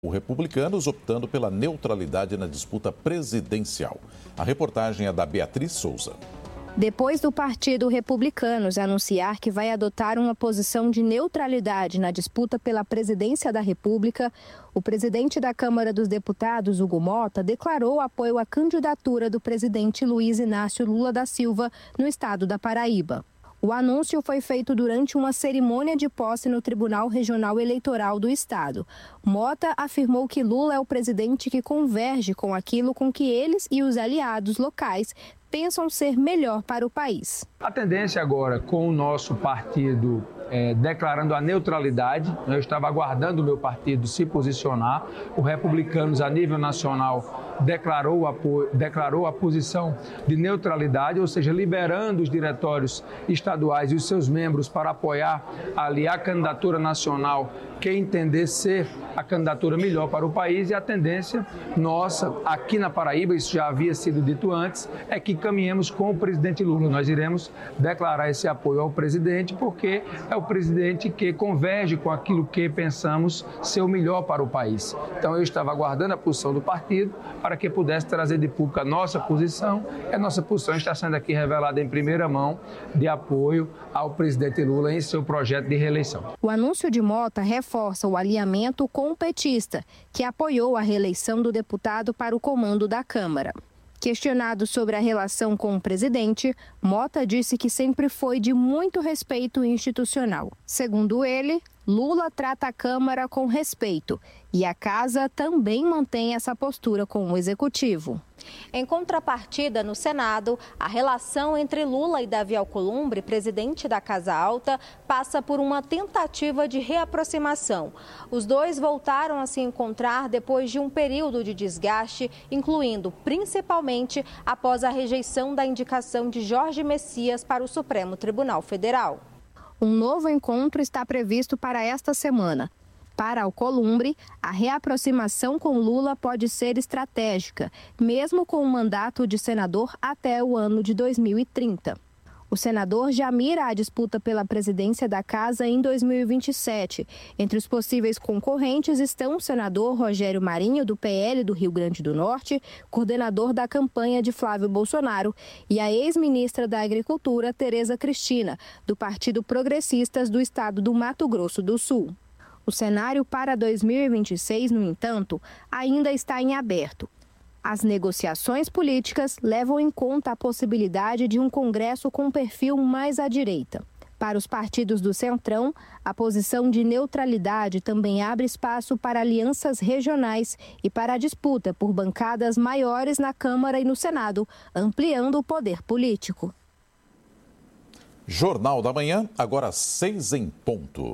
Republicanos optando pela neutralidade na disputa presidencial. A reportagem é da Beatriz Souza. Depois do Partido Republicanos anunciar que vai adotar uma posição de neutralidade na disputa pela presidência da República, o presidente da Câmara dos Deputados, Hugo Mota, declarou apoio à candidatura do presidente Luiz Inácio Lula da Silva no estado da Paraíba. O anúncio foi feito durante uma cerimônia de posse no Tribunal Regional Eleitoral do estado. Mota afirmou que Lula é o presidente que converge com aquilo com que eles e os aliados locais pensam ser melhor para o país. A tendência agora com o nosso partido declarando a neutralidade, eu estava aguardando o meu partido se posicionar, o Republicanos a nível nacional declarou a posição de neutralidade, ou seja, liberando os diretórios estaduais e os seus membros para apoiar ali a candidatura nacional que entender ser a candidatura melhor para o país, e a tendência nossa aqui na Paraíba, isso já havia sido dito antes, é que caminhemos com o presidente Lula. Nós iremos declarar esse apoio ao presidente porque é o presidente que converge com aquilo que pensamos ser o melhor para o país. Então eu estava aguardando a posição do partido para que pudesse trazer de público a nossa posição, e a nossa posição está sendo aqui revelada em primeira mão de apoio ao presidente Lula em seu projeto de reeleição. O anúncio de Mota reforça o alinhamento com o petista, que apoiou a reeleição do deputado para o comando da Câmara. Questionado sobre a relação com o presidente, Mota disse que sempre foi de muito respeito institucional. Segundo ele, Lula trata a Câmara com respeito e a Casa também mantém essa postura com o Executivo. Em contrapartida, no Senado, a relação entre Lula e Davi Alcolumbre, presidente da Casa Alta, passa por uma tentativa de reaproximação. Os dois voltaram a se encontrar depois de um período de desgaste, incluindo principalmente após a rejeição da indicação de Jorge Messias para o Supremo Tribunal Federal. Um novo encontro está previsto para esta semana. Para Alcolumbre, a reaproximação com Lula pode ser estratégica, mesmo com o mandato de senador até o ano de 2030. O senador já mira a disputa pela presidência da Casa em 2027. Entre os possíveis concorrentes estão o senador Rogério Marinho, do PL do Rio Grande do Norte, coordenador da campanha de Flávio Bolsonaro, e a ex-ministra da Agricultura, Tereza Cristina, do Partido Progressistas do estado do Mato Grosso do Sul. O cenário para 2026, no entanto, ainda está em aberto. As negociações políticas levam em conta a possibilidade de um Congresso com perfil mais à direita. Para os partidos do Centrão, a posição de neutralidade também abre espaço para alianças regionais e para a disputa por bancadas maiores na Câmara e no Senado, ampliando o poder político. Jornal da Manhã, agora 6 em ponto.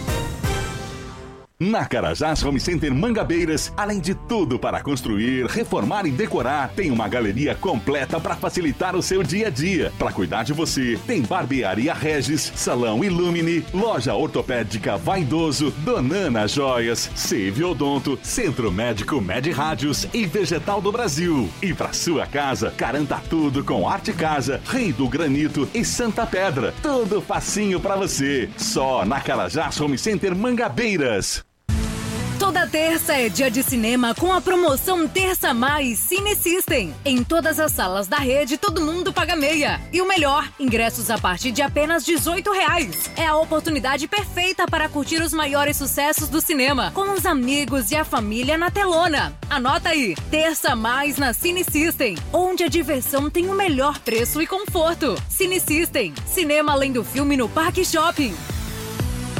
Na Carajás Home Center Mangabeiras, além de tudo para construir, reformar e decorar, tem uma galeria completa para facilitar o seu dia a dia. Para cuidar de você, tem Barbearia Regis, Salão Illumine, Loja Ortopédica Vaidoso, Donana Joias, Save Odonto, Centro Médico Med Rádios e Vegetal do Brasil. E para sua casa, garanta tudo com Arte Casa, Rei do Granito e Santa Pedra. Tudo facinho para você. Só na Carajás Home Center Mangabeiras. Toda terça é dia de cinema com a promoção Terça Mais Cine System. Em todas as salas da rede, todo mundo paga meia. E o melhor, ingressos a partir de apenas R$18. É a oportunidade perfeita para curtir os maiores sucessos do cinema, com os amigos e a família na telona. Anota aí, Terça Mais na Cine System, onde a diversão tem o melhor preço e conforto. Cine System, cinema além do filme no Parque Shopping.